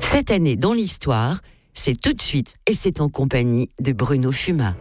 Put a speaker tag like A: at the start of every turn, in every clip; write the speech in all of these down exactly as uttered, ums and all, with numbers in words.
A: Cette année dans l'histoire, c'est tout de suite et c'est en compagnie de Bruno Fumat.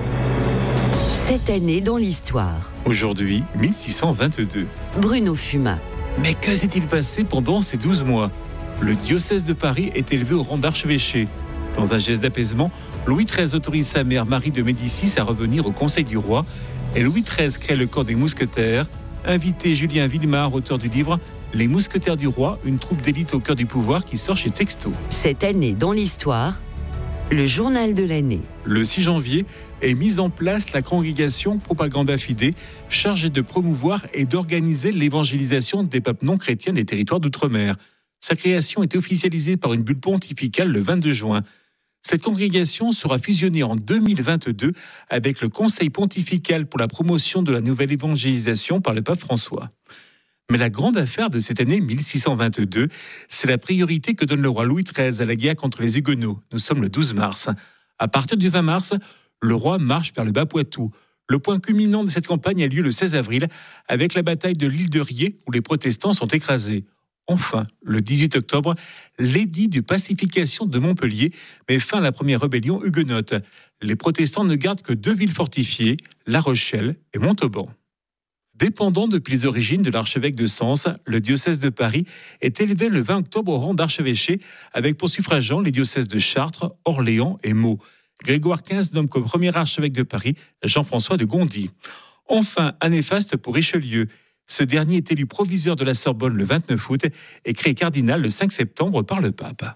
A: Cette année dans l'histoire.
B: Aujourd'hui, mille six cent vingt-deux.
A: Bruno Fumat.
B: Mais que s'est-il passé pendant ces douze mois ? Le diocèse de Paris est élevé au rang d'archevêché. Dans un geste d'apaisement, Louis treize autorise sa mère Marie de Médicis à revenir au conseil du roi et Louis treize crée le corps des mousquetaires. Invité Julien Villemard, auteur du livre « Les mousquetaires du roi, une troupe d'élite au cœur du pouvoir » qui sort chez Texto.
A: Cette année dans l'histoire, le journal de l'année.
B: Le six janvier est mise en place la congrégation Propaganda Fide, chargée de promouvoir et d'organiser l'évangélisation des peuples non chrétiens des territoires d'outre-mer. Sa création est officialisée par une bulle pontificale le vingt-deux juin. Cette congrégation sera fusionnée en deux mille vingt-deux avec le Conseil pontifical pour la promotion de la nouvelle évangélisation par le pape François. Mais la grande affaire de cette année mille six cent vingt-deux, c'est la priorité que donne le roi Louis treize à la guerre contre les Huguenots. Nous sommes le douze mars. À partir du vingt mars, le roi marche vers le Bas-Poitou. Le point culminant de cette campagne a lieu le seize avril avec la bataille de l'île de Riez où les protestants sont écrasés. Enfin, le dix-huit octobre, l'édit de pacification de Montpellier met fin à la première rébellion huguenote. Les protestants ne gardent que deux villes fortifiées, La Rochelle et Montauban. Dépendant depuis les origines de l'archevêque de Sens, le diocèse de Paris est élevé le vingt octobre au rang d'archevêché avec pour suffragants les diocèses de Chartres, Orléans et Meaux. Grégoire quinze nomme comme premier archevêque de Paris Jean-François de Gondi. Enfin, un néfaste pour Richelieu. Ce dernier est élu proviseur de la Sorbonne le vingt-neuf août et créé cardinal le cinq septembre par le pape.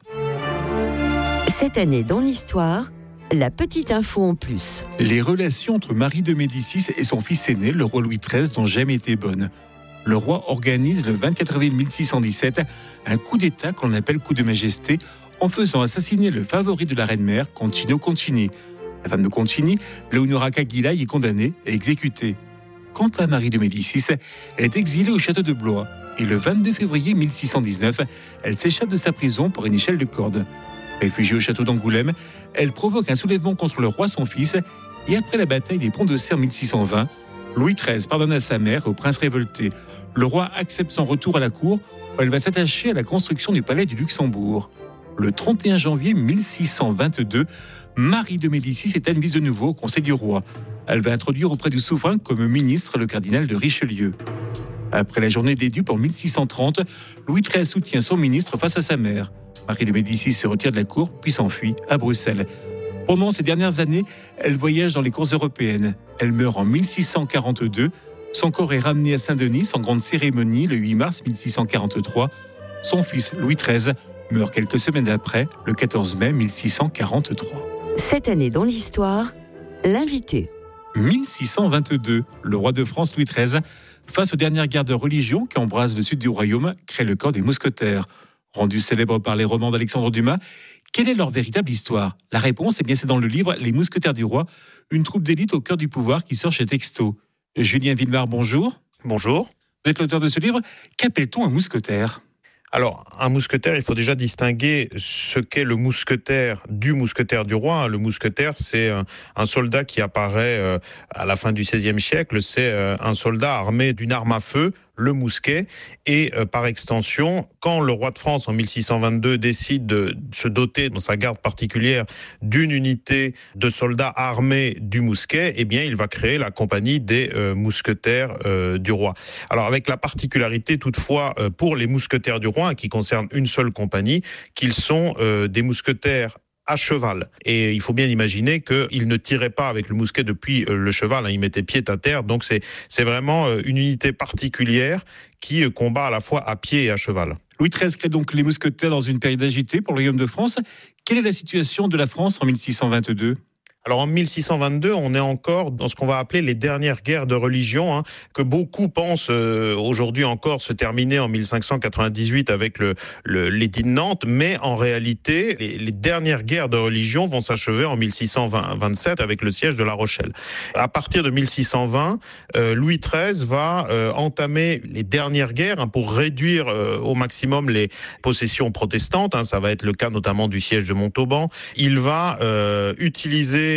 A: Cette année dans l'histoire, la petite info en plus.
B: Les relations entre Marie de Médicis et son fils aîné, le roi Louis treize, n'ont jamais été bonnes. Le roi organise le vingt-quatre avril mille six cent dix-sept un coup d'État qu'on appelle coup de majesté en faisant assassiner le favori de la reine-mère, Concino Concini. La femme de Concini, Leonora Caglia, y est condamnée et exécutée. Quant à Marie de Médicis, elle est exilée au château de Blois. Et le vingt-deux février mille six cent dix-neuf, elle s'échappe de sa prison pour une échelle de corde. Réfugiée au château d'Angoulême, elle provoque un soulèvement contre le roi son fils. Et après la bataille des Ponts de Cère mille six cent vingt, Louis treize pardonne à sa mère et au prince révolté. Le roi accepte son retour à la cour où elle va s'attacher à la construction du palais du Luxembourg. Le trente et un janvier mille six cent vingt-deux, Marie de Médicis est admise de nouveau au conseil du roi. Elle va introduire auprès du souverain comme ministre le cardinal de Richelieu. Après la journée des dupes en mille six cent trente, Louis treize soutient son ministre face à sa mère. Marie de Médicis se retire de la cour puis s'enfuit à Bruxelles. Pendant ces dernières années, elle voyage dans les cours européennes. Elle meurt en mille six cent quarante-deux. Son corps est ramené à Saint-Denis sans grande cérémonie le huit mars mille six cent quarante-trois. Son fils Louis treize meurt quelques semaines après, le quatorze mai mille six cent quarante-trois.
A: Cette année dans l'histoire, l'invité.
B: mille six cent vingt-deux, le roi de France Louis treize, face aux dernières guerres de religion qui embrasent le sud du royaume, crée le corps des mousquetaires. Rendu célèbre par les romans d'Alexandre Dumas, quelle est leur véritable histoire ? La réponse, eh bien, c'est dans le livre « Les mousquetaires du roi », une troupe d'élite au cœur du pouvoir qui sort chez Texto. Julien Villemard, bonjour.
C: Bonjour.
B: Vous êtes l'auteur de ce livre. Qu'appelle-t-on un mousquetaire ?
C: Alors, un mousquetaire, il faut déjà distinguer ce qu'est le mousquetaire du mousquetaire du roi. Le mousquetaire, c'est un soldat qui apparaît à la fin du seizième siècle. C'est un soldat armé d'une arme à feu, le mousquet, et euh, par extension, quand le roi de France en mille six cent vingt-deux décide de se doter dans sa garde particulière d'une unité de soldats armés du mousquet, eh bien il va créer la compagnie des euh, mousquetaires euh, du roi. Alors avec la particularité toutefois euh, pour les mousquetaires du roi, hein, qui concerne une seule compagnie, qu'ils sont euh, des mousquetaires à cheval. Et il faut bien imaginer qu'il ne tirait pas avec le mousquet depuis le cheval, hein, il mettait pied à terre, donc c'est, c'est vraiment une unité particulière qui combat à la fois à pied et à cheval.
B: Louis treize crée donc les mousquetaires dans une période agitée pour le royaume de France. Quelle est la situation de la France en mille six cent vingt-deux ?
C: Alors en mille six cent vingt-deux, on est encore dans ce qu'on va appeler les dernières guerres de religion, hein, que beaucoup pensent euh, aujourd'hui encore se terminer en mille cinq cent quatre-vingt-dix-huit avec le, le, l'édit de Nantes, mais en réalité, les, les dernières guerres de religion vont s'achever en mille six cent vingt-sept avec le siège de La Rochelle. À partir de mille six cent vingt, euh, Louis treize va euh, entamer les dernières guerres hein, pour réduire euh, au maximum les possessions protestantes, hein, ça va être le cas notamment du siège de Montauban. Il va euh, utiliser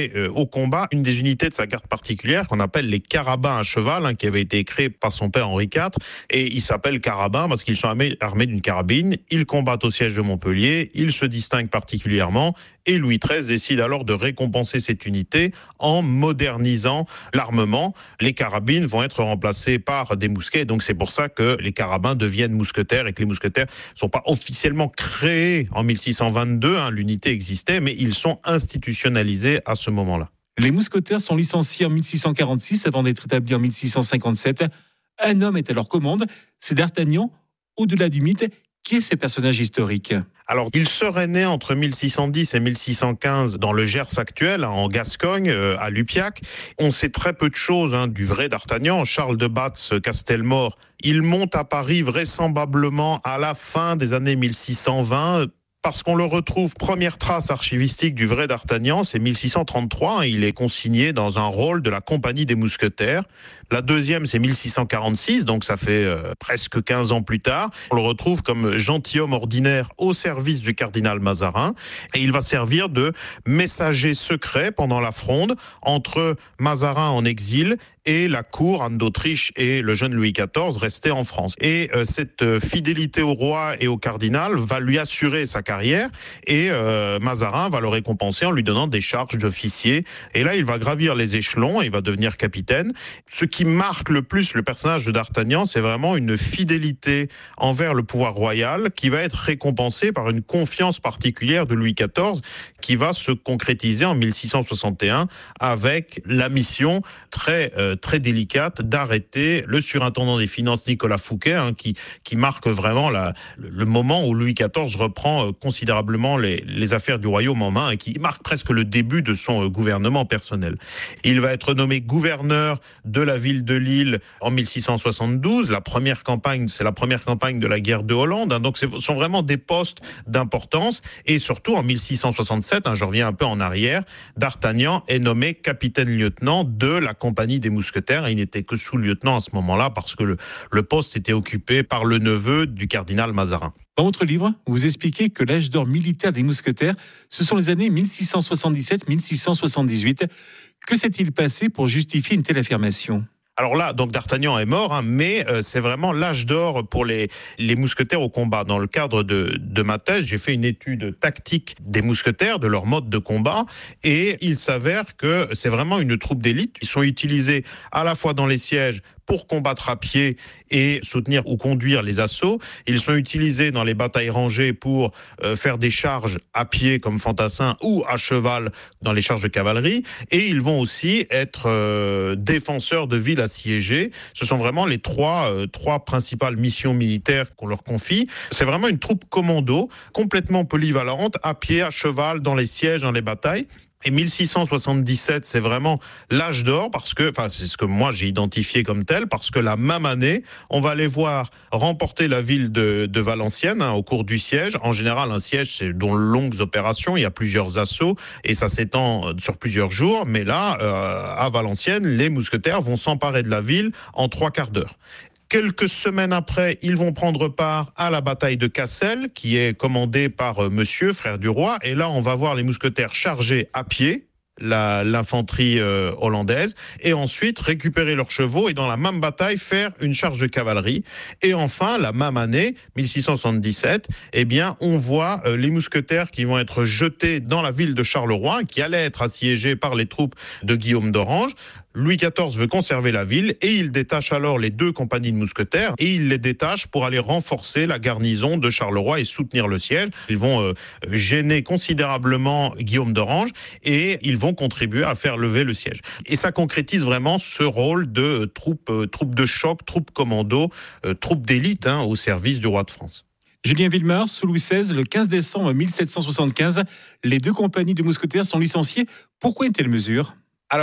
C: utiliser euh, au combat une des unités de sa garde particulière qu'on appelle les carabins à cheval, hein, qui avait été créé par son père Henri quatre. Et ils s'appellent carabins parce qu'ils sont armés, armés d'une carabine. Ils combattent au siège de Montpellier. Ils se distinguent particulièrement. Et Louis treize décide alors de récompenser cette unité en modernisant l'armement. Les carabines vont être remplacées par des mousquets. Donc c'est pour ça que les carabins deviennent mousquetaires et que les mousquetaires ne sont pas officiellement créés en mille six cent vingt-deux. Hein, l'unité existait, mais ils sont institutionnalisés à ce moment-là.
B: Les mousquetaires sont licenciés en mille six cent quarante-six avant d'être établis en mille six cent cinquante-sept. Un homme est à leur commande, c'est D'Artagnan. Au-delà du mythe, qui est ce personnage historique ?
C: Alors, il serait né entre mille six cent dix et mille six cent quinze dans le Gers actuel, en Gascogne, euh, à Lupiac. On sait très peu de choses hein, du vrai D'Artagnan. Charles de Batz, Castelmore, il monte à Paris vraisemblablement à la fin des années mille six cent vingt, parce qu'on le retrouve, première trace archivistique du vrai D'Artagnan, c'est mille six cent trente-trois, il est consigné dans un rôle de la Compagnie des Mousquetaires. La deuxième, c'est mille six cent quarante-six, donc ça fait euh, presque quinze ans plus tard. On le retrouve comme gentilhomme ordinaire au service du cardinal Mazarin, et il va servir de messager secret pendant la fronde entre Mazarin en exil et la cour, Anne d'Autriche et le jeune Louis quatorze restés en France. Et euh, cette euh, fidélité au roi et au cardinal va lui assurer sa carrière, et euh, Mazarin va le récompenser en lui donnant des charges d'officier. Et là, il va gravir les échelons et il va devenir capitaine. Ce qui marque le plus le personnage de D'Artagnan, c'est vraiment une fidélité envers le pouvoir royal qui va être récompensée par une confiance particulière de Louis quatorze qui va se concrétiser en mille six cent soixante et un avec la mission très euh, très délicate d'arrêter le surintendant des finances Nicolas Fouquet, hein, qui qui marque vraiment la, le moment où Louis quatorze reprend euh, considérablement les, les affaires du royaume en main et qui marque presque le début de son euh, gouvernement personnel. Il va être nommé gouverneur de la ville de Lille en mille six cent soixante-douze. La première campagne, c'est la première campagne de la guerre de Hollande, hein, donc ce sont vraiment des postes d'importance. Et surtout en mille six cent soixante-sept, hein, je reviens un peu en arrière, D'Artagnan est nommé capitaine-lieutenant de la Compagnie des Mousquetaires. Il n'était que sous-lieutenant à ce moment-là parce que le, le poste était occupé par le neveu du cardinal Mazarin.
B: Dans votre livre, vous expliquez que l'âge d'or militaire des mousquetaires, ce sont les années mille six cent soixante-dix-sept à mille six cent soixante-dix-huit. Que s'est-il passé pour justifier une telle affirmation ?
C: Alors là, donc D'Artagnan est mort, hein, mais euh, c'est vraiment l'âge d'or pour les, les mousquetaires au combat. Dans le cadre de, de ma thèse, j'ai fait une étude tactique des mousquetaires, de leur mode de combat, et il s'avère que c'est vraiment une troupe d'élite. Ils sont utilisés à la fois dans les sièges pour combattre à pied et soutenir ou conduire les assauts. Ils sont utilisés dans les batailles rangées pour euh, faire des charges à pied comme fantassins ou à cheval dans les charges de cavalerie. Et ils vont aussi être euh, défenseurs de villes assiégées. Ce sont vraiment les trois, euh, trois principales missions militaires qu'on leur confie. C'est vraiment une troupe commando, complètement polyvalente, à pied, à cheval, dans les sièges, dans les batailles. Et mille six cent soixante-dix-sept, c'est vraiment l'âge d'or parce que, enfin, c'est ce que moi j'ai identifié comme tel, parce que la même année, on va les voir remporter la ville de, de Valenciennes hein, au cours du siège. En général, un siège, c'est dont longues opérations, il y a plusieurs assauts et ça s'étend sur plusieurs jours. Mais là, euh, à Valenciennes, les mousquetaires vont s'emparer de la ville en trois quarts d'heure. Quelques semaines après, ils vont prendre part à la bataille de Cassel, qui est commandée par euh, Monsieur, frère du roi. Et là, on va voir les mousquetaires charger à pied la, l'infanterie euh, hollandaise, et ensuite récupérer leurs chevaux et dans la même bataille faire une charge de cavalerie. Et enfin, la même année, mille six cent soixante-dix-sept, eh bien, on voit euh, les mousquetaires qui vont être jetés dans la ville de Charleroi, qui allait être assiégée par les troupes de Guillaume d'Orange. Louis quatorze veut conserver la ville et il détache alors les deux compagnies de mousquetaires et il les détache pour aller renforcer la garnison de Charleroi et soutenir le siège. Ils vont euh, gêner considérablement Guillaume d'Orange et ils vont contribuer à faire lever le siège. Et ça concrétise vraiment ce rôle de euh, troupe, euh, troupe de choc, troupe commando, euh, troupe d'élite hein, au service du roi de France.
B: Julien Wilmar, sous Louis seize, le quinze décembre mille sept cent soixante-quinze, les deux compagnies de mousquetaires sont licenciées. Pourquoi une telle mesure ?
C: Alors,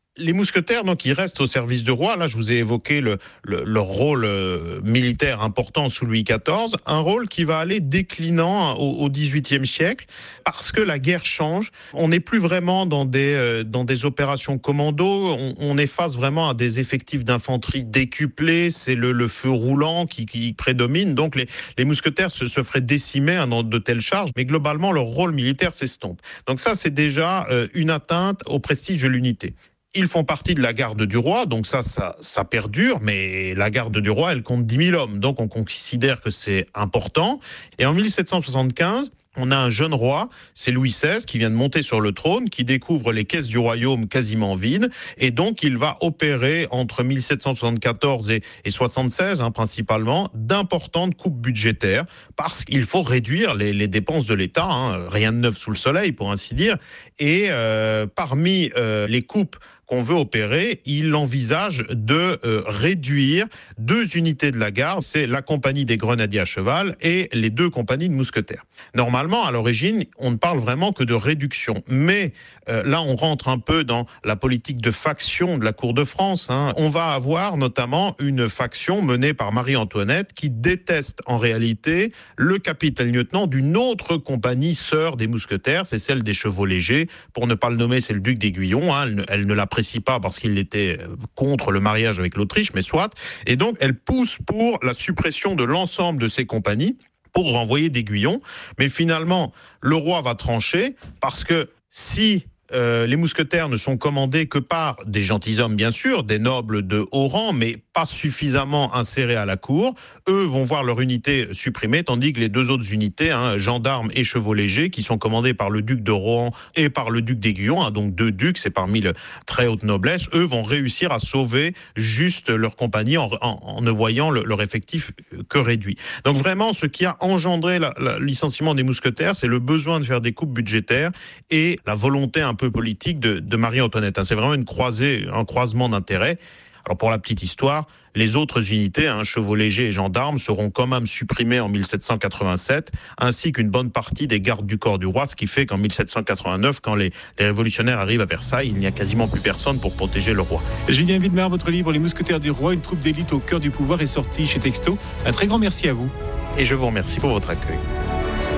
C: Les mousquetaires, donc, ils restent au service du roi. Là, je vous ai évoqué le, le, leur rôle euh, militaire important sous Louis quatorze. Un rôle qui va aller déclinant au, au dix-huitième siècle parce que la guerre change. On n'est plus vraiment dans des, euh, dans des opérations commando. On, on est face vraiment à des effectifs d'infanterie décuplés. C'est le, le feu roulant qui, qui prédomine. Donc, les, les mousquetaires se, se feraient décimer hein, dans de telles charges. Mais globalement, leur rôle militaire s'estompe. Donc ça, c'est déjà euh, une atteinte au prestige de l'unité. Ils font partie de la garde du roi, donc ça, ça, ça perdure, mais la garde du roi, elle compte dix mille hommes, donc on considère que c'est important. Et en mille sept cent soixante-quinze, on a un jeune roi, c'est Louis seize, qui vient de monter sur le trône, qui découvre les caisses du royaume quasiment vides, et donc il va opérer entre mille sept cent soixante-quatorze et, et soixante-seize, hein, principalement, d'importantes coupes budgétaires, parce qu'il faut réduire les, les dépenses de l'État, hein, rien de neuf sous le soleil, pour ainsi dire, et euh, parmi euh, les coupes qu'on veut opérer, il envisage de euh, réduire deux unités de la garde, c'est la compagnie des grenadiers à cheval et les deux compagnies de mousquetaires. Normalement, à l'origine, on ne parle vraiment que de réduction, mais euh, là, on rentre un peu dans la politique de faction de la cour de France. Hein. On va avoir notamment une faction menée par Marie-Antoinette qui déteste en réalité le capitaine-lieutenant d'une autre compagnie sœur des mousquetaires, c'est celle des chevaux légers. Pour ne pas le nommer, c'est le duc d'Aiguillon. Hein. Elle ne, elle ne l'apprécie pas parce qu'il était contre le mariage avec l'Autriche, mais soit. Et donc, elle pousse pour la suppression de l'ensemble de ces compagnies pour renvoyer d'Aiguillon. Mais finalement, le roi va trancher parce que si euh, les mousquetaires ne sont commandés que par des gentilshommes, bien sûr, des nobles de haut rang, mais pas suffisamment insérés à la cour, eux vont voir leur unité supprimée, tandis que les deux autres unités, hein, gendarmes et chevaux légers, qui sont commandés par le duc de Rohan et par le duc d'Aiguillon, hein, donc deux ducs, c'est parmi la très haute noblesse, eux vont réussir à sauver juste leur compagnie en, en, en ne voyant le, leur effectif que réduit. Donc vraiment, ce qui a engendré le licenciement des mousquetaires, c'est le besoin de faire des coupes budgétaires et la volonté un peu politique de, de Marie-Antoinette. Hein, c'est vraiment une croisée, un croisement d'intérêts. Alors pour la petite histoire, les autres unités, hein, chevaux légers et gendarmes, seront quand même supprimées en mille sept cent quatre-vingt-sept, ainsi qu'une bonne partie des gardes du corps du roi, ce qui fait qu'en mille sept cent quatre-vingt-neuf, quand les, les révolutionnaires arrivent à Versailles, il n'y a quasiment plus personne pour protéger le roi.
B: Julien Widmer, votre livre « Les mousquetaires du roi, une troupe d'élite au cœur du pouvoir » est sorti chez Texto. Un très grand merci à vous.
C: Et je vous remercie pour votre accueil.